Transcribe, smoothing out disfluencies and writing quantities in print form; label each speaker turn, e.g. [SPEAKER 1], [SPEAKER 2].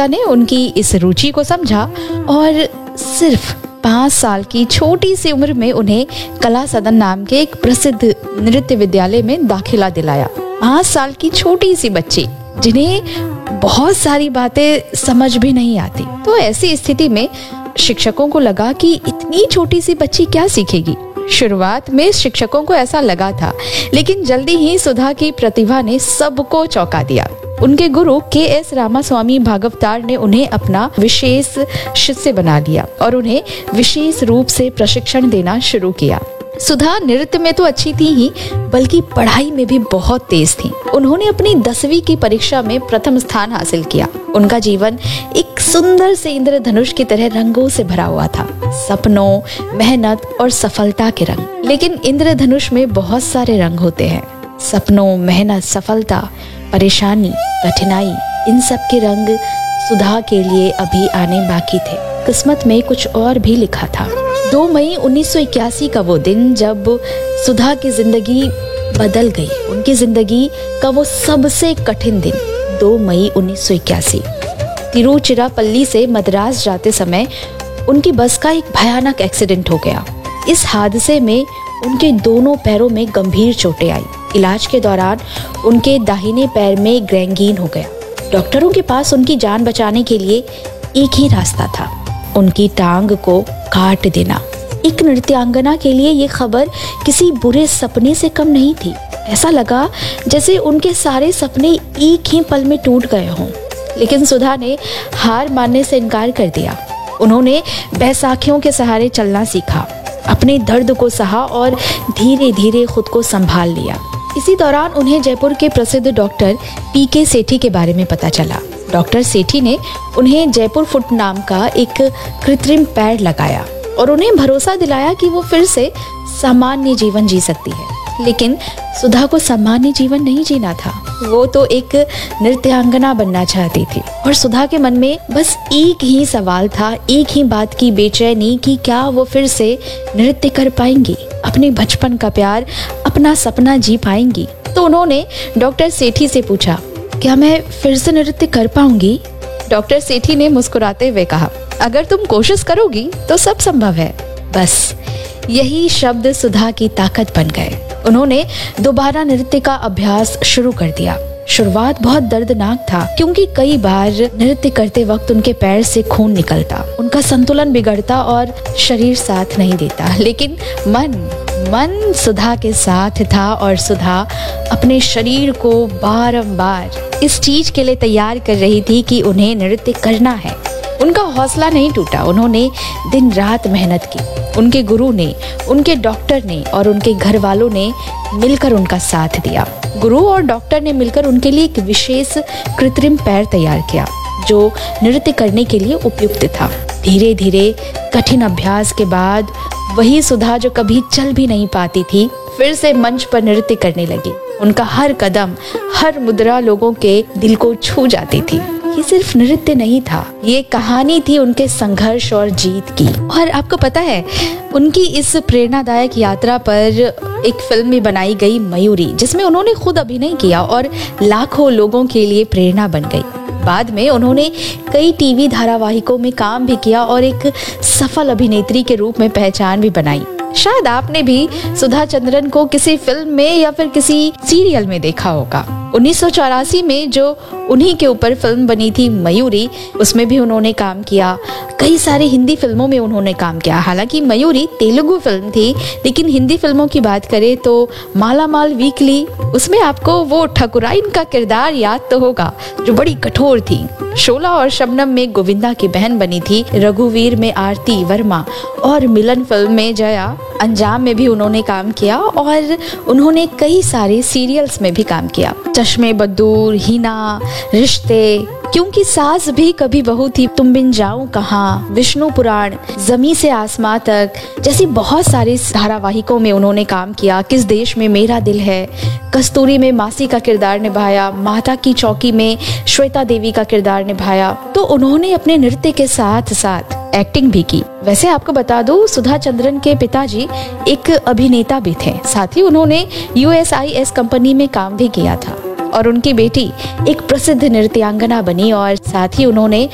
[SPEAKER 1] पिता ने उनकी इस रुचि को समझा और सिर्फ 5 साल की छोटी सी उम्र में उन्हें कला सदन नाम के एक प्रसिद्ध नृत्य विद्यालय में दाखिला दिलाया। 5 साल की छोटी सी बच्ची जिन्हें बहुत सारी बातें समझ भी नहीं आती। तो ऐसी स्थिति में शिक्षकों को लगा कि इतनी छोटी सी बच्ची क्या सीखेगी। शुरुआत में शिक्षकों को ऐसा लगा था, लेकिन जल्दी ही सुधा की प्रतिभा ने सबको चौंका दिया। उनके गुरु के.एस. रामास्वामी भागवतार ने उन्हें अपना विशेष शिष्य बना लिया और उन्हें विशेष रूप से प्रशिक्षण देना शुरू किया। सुधा नृत्य में तो अच्छी थी ही, बल्कि पढ़ाई में भी बहुत तेज थी। उन्होंने अपनी 10वीं की परीक्षा में प्रथम स्थान हासिल किया। उनका जीवन एक सुंदर से इंद्रधनुष की तरह रंगों से भरा हुआ था, सपनों, मेहनत और सफलता के रंग। लेकिन इंद्रधनुष में बहुत सारे रंग होते हैं। सपनों, मेहनत, सफलता, परेशानी, कठिनाई, इन सब के रंग सुधा के लिए अभी आने बाकी थे। किस्मत में कुछ और भी लिखा था। 2 मई 1981 का वो दिन जब सुधा की जिंदगी बदल गई। उनकी जिंदगी का वो सबसे कठिन दिन। 2 मई 1981 तिरुचिरापल्ली से मद्रास जाते समय उनकी बस का एक भयानक एक्सीडेंट हो गया। इस हादसे में उनके दोनों पैरों में गंभीर चोटें आई। इलाज के दौरान उनके दाहिने पैर में गैंग्रीन हो गया। डॉक्टरों के पास उनकी जान बचाने के लिए एक ही रास्ता था, उनकी टांग को काट देना। एक नृत्यांगना के लिए ये खबर किसी बुरे सपने से कम नहीं थी। ऐसा लगा जैसे उनके सारे सपने एक ही पल में टूट गए हों। लेकिन सुधा ने हार मानने से इनकार कर दिया। उन्होंने बैसाखियों के सहारे चलना सीखा, अपने दर्द को सहा और धीरे धीरे खुद को संभाल लिया। इसी दौरान उन्हें जयपुर के प्रसिद्ध डॉक्टर पी.के. सेठी के बारे में पता चला। डॉक्टर सेठी ने उन्हें जयपुर फुट नाम का एक कृत्रिम पैर लगाया और उन्हें भरोसा दिलाया कि वो फिर से सामान्य जीवन जी सकती है। लेकिन सुधा को सामान्य जीवन नहीं जीना था। वो तो एक नृत्यांगना बनना चाहती थी और सुधा के मन में बस एक ही सवाल था, एक ही बात की बेचैनी कि क्या वो फिर से नृत्य कर पाएंगी, अपने बचपन का प्यार, अपना सपना जी पाएंगी। तो उन्होंने डॉक्टर सेठी से पूछा, क्या मैं फिर से नृत्य कर पाऊंगी? डॉक्टर सेठी ने मुस्कुराते हुए कहा, अगर तुम कोशिश करोगी तो सब संभव है। बस यही शब्द सुधा की ताकत बन गए। उन्होंने दोबारा नृत्य का अभ्यास शुरू कर दिया। शुरुआत बहुत दर्दनाक था, क्योंकि कई बार नृत्य करते वक्त उनके पैर से खून निकलता, उनका संतुलन बिगड़ता और शरीर साथ नहीं देता। लेकिन मन सुधा के साथ था और सुधा अपने शरीर को बारंबार इस चीज के लिए तैयार कर रही थी कि उन्हें नृत्य करना है। उनका हौसला नहीं टूटा। उन्होंने दिन रात मेहनत की। उनके गुरु ने, उनके डॉक्टर ने और उनके घर वालों ने मिलकर उनका साथ दिया। गुरु और डॉक्टर ने मिलकर उनके लिए एक विशेष कृत्रिम पैर तैयार किया जो नृत्य करने के लिए उपयुक्त था। धीरे धीरे कठिन अभ्यास के बाद वही सुधा जो कभी चल भी नहीं पाती थी, फिर से मंच पर नृत्य करने लगी। उनका हर कदम, हर मुद्रा लोगों के दिल को छू जाती थी। ये सिर्फ नृत्य नहीं था, ये कहानी थी उनके संघर्ष और जीत की। और आपको पता है, उनकी इस प्रेरणादायक यात्रा पर एक फिल्म भी बनाई गई, मयूरी, जिसमें उन्होंने खुद अभिनय किया और लाखों लोगों के लिए प्रेरणा बन गई। बाद में उन्होंने कई टीवी धारावाहिकों में काम भी किया और एक सफल अभिनेत्री के रूप में पहचान भी बनाई। शायद आपने भी सुधा चंद्रन को किसी फिल्म में या फिर किसी सीरियल में देखा होगा। 1984 में जो उन्हीं के ऊपर फिल्म बनी थी मयूरी, उसमें भी उन्होंने काम किया। कई सारी हिंदी फिल्मों में उन्होंने काम किया। हालांकि मयूरी तेलुगु फिल्म थी, लेकिन हिंदी फिल्मों की बात करें तो माला माल वीकली, उसमें आपको वो ठकुराइन का किरदार याद तो होगा जो बड़ी कठोर थी। शोला और शबनम में गोविंदा की बहन बनी थी, रघुवीर में आरती वर्मा और मिलन फिल्म में जया, अंजाम में भी उन्होंने काम किया और उन्होंने कई सारे सीरियल्स में भी काम किया। चश्मे बदूर, हिना, रिश्ते, क्योंकि सास भी कभी बहू थी, तुम बिन जाऊं कहाँ, विष्णु पुराण, जमी से आसमां तक जैसी बहुत सारी धारावाहिकों में उन्होंने काम किया। किस देश में मेरा दिल है, कस्तूरी में मासी का किरदार निभाया, माता की चौकी में श्वेता देवी का किरदार निभाया। तो उन्होंने अपने नृत्य के साथ साथ एक्टिंग भी की। वैसे आपको बता दूं, सुधा चंद्रन के पिताजी एक अभिनेता भी थे, साथ ही उन्होंने USIS कंपनी में काम भी किया था और उनकी बेटी एक प्रसिद्ध नृत्यांगना बनी और साथ ही उन्होंने